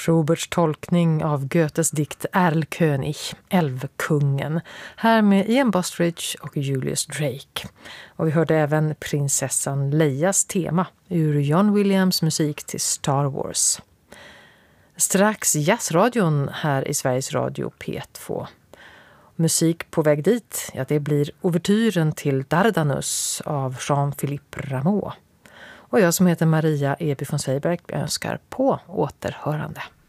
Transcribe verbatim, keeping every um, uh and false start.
Schuberts tolkning av Goethes dikt Erlkönig, Älvkungen, här med Ian Bostridge och Julius Drake. Och vi hörde även prinsessan Leias tema ur John Williams musik till Star Wars. Strax jazzradion här i Sveriges Radio P två. Musik på väg dit, ja, det blir ouvertyren till Dardanus av Jean-Philippe Rameau. Och jag som heter Maria Eby von Sveiberg önskar på återhörande.